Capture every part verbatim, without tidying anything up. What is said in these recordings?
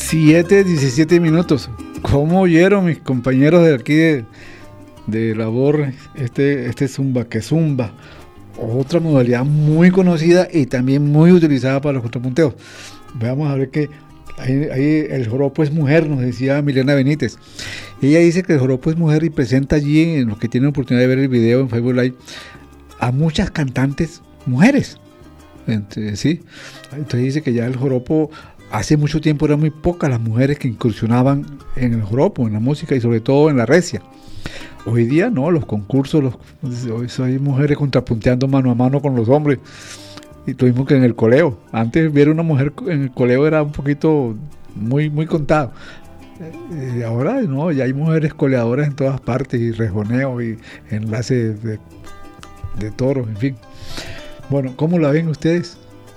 siete, diecisiete minutos. ¿Cómo oyeron mis compañeros de aquí de, de labor este, este zumba, que zumba? Otra modalidad muy conocida y también muy utilizada para los contrapunteos. Vamos a ver que ahí, ahí el joropo es mujer, nos decía Milena Benítez. Ella dice que el joropo es mujer y presenta allí, en los que tienen oportunidad de ver el video en Facebook Live, a muchas cantantes mujeres. Entonces, ¿sí? Entonces dice que ya el joropo, hace mucho tiempo eran muy pocas las mujeres que incursionaban en el joropo, en la música y sobre todo en la recia. Hoy día no, los concursos, los, hoy hay mujeres contrapunteando mano a mano con los hombres. Y lo mismo que en el coleo. Antes ver una mujer en el coleo era un poquito muy, muy contado. Y ahora no, ya hay mujeres coleadoras en todas partes, y rejoneo y enlace de, de toros, en fin. Bueno, ¿cómo la ven ustedes,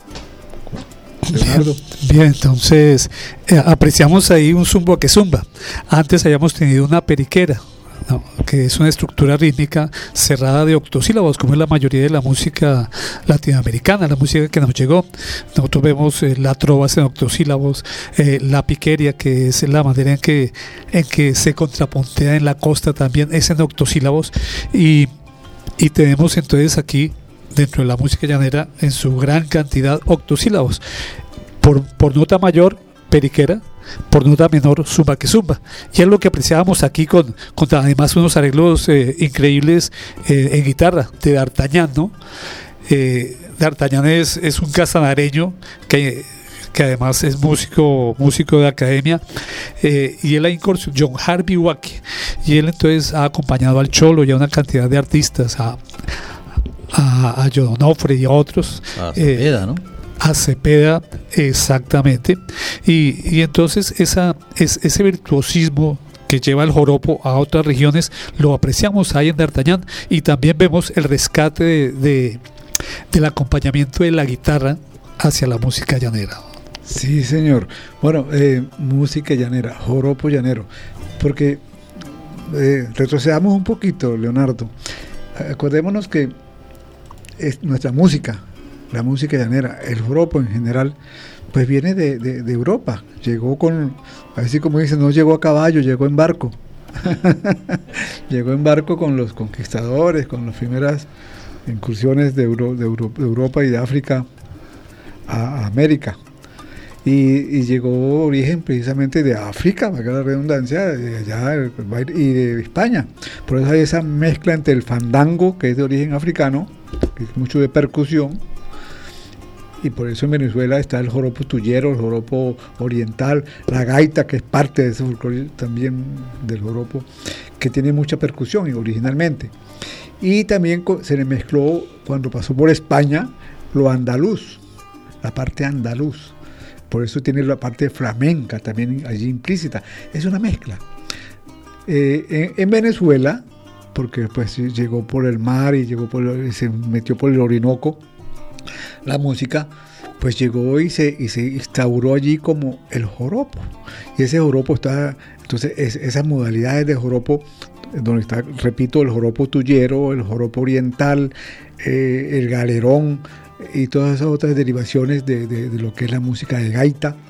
Leonardo? Bien, bien, entonces eh, apreciamos ahí un zumba que zumba. Antes habíamos tenido una periquera, ¿no?, que es una estructura rítmica cerrada de octosílabos, como es la mayoría de la música latinoamericana, la música que nos llegó. Nosotros vemos eh, la trova en octosílabos, eh, la piqueria, que es la manera en que, en que se contrapuntea en la costa, también es en octosílabos, y, y tenemos entonces aquí dentro de la música llanera en su gran cantidad octosílabos. Por, por nota mayor, periquera; por nota menor, zumba que zumba. Y es lo que apreciábamos aquí con, con además unos arreglos eh, increíbles eh, en guitarra de D'Artagnan, ¿no? Eh, D'Artagnan es, es un casanareño que, que además es músico, músico de academia, eh, y él ha incursionado, John Harvey Waque, y él entonces ha acompañado al Cholo y a una cantidad de artistas, a a, a John Onofre y a otros, a Cepeda, eh, ¿no? a Cepeda, exactamente, y, y entonces esa, es, ese virtuosismo que lleva el joropo a otras regiones lo apreciamos ahí en D'Artagnan, y también vemos el rescate de, de, del acompañamiento de la guitarra hacia la música llanera. Sí, señor. Bueno, eh, música llanera, joropo llanero, porque eh, retrocedamos un poquito, Leonardo. Acordémonos que es nuestra música, la música llanera, el joropo en general, pues viene de, de, de Europa. Llegó con, así como dicen, no llegó a caballo, llegó en barco. Llegó en barco con los conquistadores, con las primeras incursiones de, Euro, de, Euro, de Europa y de África a, a América. Y, y llegó origen precisamente de África, valga la redundancia, de allá y de España. Por eso hay esa mezcla entre el fandango, que es de origen africano, que es mucho de percusión, y por eso en Venezuela está el joropo tuyero, el joropo oriental, la gaita, que es parte de ese folclore también del joropo, que tiene mucha percusión y originalmente. Y también se le mezcló, cuando pasó por España, lo andaluz, la parte andaluz. Por eso tiene la parte flamenca también allí implícita. Es una mezcla. Eh, en, en Venezuela, porque pues llegó por el mar y llegó por el, se metió por el Orinoco, la música, pues llegó y se, y se instauró allí como el joropo. Y ese joropo está, entonces es, esas modalidades de joropo, donde está, repito, el joropo tuyero, el joropo oriental, eh, el galerón, y todas esas otras derivaciones de, de, de lo que es la música de gaita,